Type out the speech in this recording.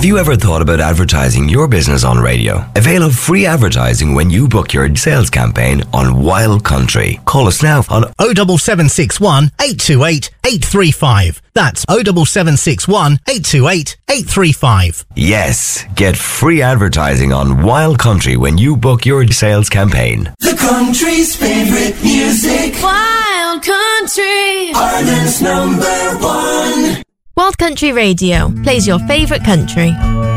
Have you ever thought about advertising your business on radio? Avail of free advertising when you book your sales campaign on Wild Country. Call us now on 07761 828 835. That's 07761 828 835. Yes, get free advertising on Wild Country when you book your sales campaign. The country's favorite music. Wild Country. Ireland's #1. Wild Country Radio plays your favourite country.